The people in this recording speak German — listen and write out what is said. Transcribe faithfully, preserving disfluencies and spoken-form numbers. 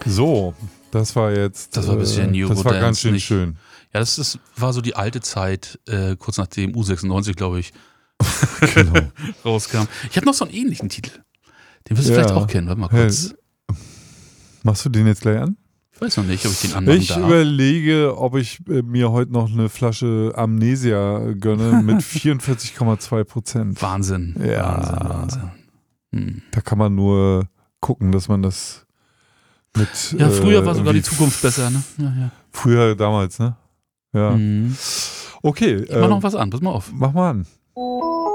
So, das war jetzt. Das war ein bisschen äh, Das war ganz schön nicht. schön. Ja, das ist, war so die alte Zeit, äh, kurz nachdem U sechsundneunzig, glaube ich, Genau. rauskam. Ich habe noch so einen ähnlichen Titel. Den wirst du Ja. vielleicht auch kennen. Warte mal kurz. Hey, machst du den jetzt gleich an? Ich weiß noch nicht, ob ich den anmachen Ich darf. überlege, ob ich äh, mir heute noch eine Flasche Amnesia gönne mit vierundvierzig Komma zwei Prozent. Wahnsinn. Ja. Wahnsinn, Wahnsinn. Hm. Da kann man nur gucken, dass man das mit. Ja, früher äh, war sogar die irgendwie Zukunft besser, ne? Ja, ja. Früher damals, ne? Ja. Mhm. Okay. Ich mach äh, noch was an, pass mal auf. Mach mal an.